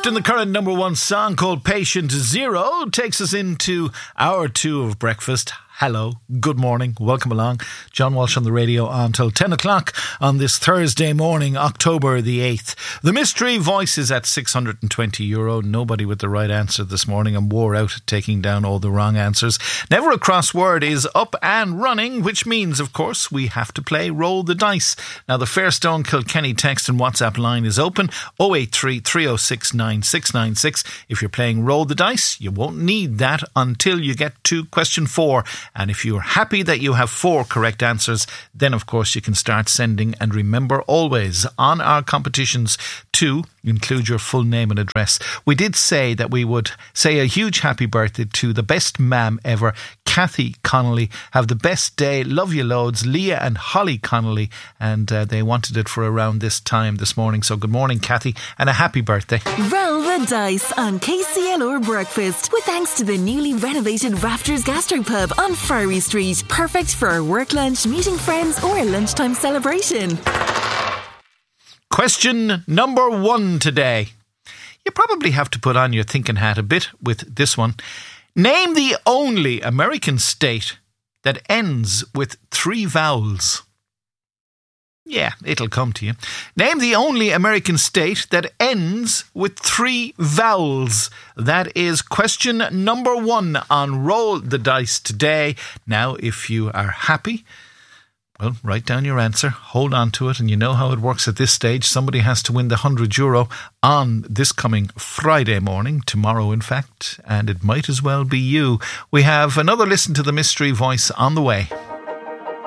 Swift and the current number one song called Patient Zero takes us into hour 2 of breakfast. Hello, good morning, welcome along. John Walsh on the radio until 10 o'clock on this Thursday morning, October the 8th. The mystery voice is at €620. Nobody with the right answer this morning. I'm wore out taking down all the wrong answers. Never a Crossword is up and running, which means, of course, we have to play Roll the Dice. Now, the Fairstone Kilkenny text and WhatsApp line is open, 083 306 9696. If you're playing Roll the Dice, you won't need that until you get to question 4. And if you're happy that you have 4 correct answers, then of course you can start sending. And remember always on our competitions to include your full name and address. We did say that we would say a huge happy birthday to the best mam ever, Kathy Connolly. Have the best day. Love you loads. Leah and Holly Connolly. And they wanted it for around this time this morning. So good morning, Kathy, and a happy birthday. Roll the dice on KCLR Breakfast with thanks to the newly renovated Rafters Gastropub on Friary Street. Perfect for a work lunch, meeting friends or a lunchtime celebration. Question number 1 today. You probably have to put on your thinking hat a bit with this one. Name the only American state that ends with 3 vowels. Yeah, it'll come to you. Name the only American state that ends with 3 vowels. That is question number 1 on Roll the Dice today. Now, if you are happy, well, write down your answer, hold on to it, and you know how it works at this stage. Somebody has to win the €100 on this coming Friday morning, tomorrow in fact, and it might as well be you. We have another listen to the mystery voice on the way.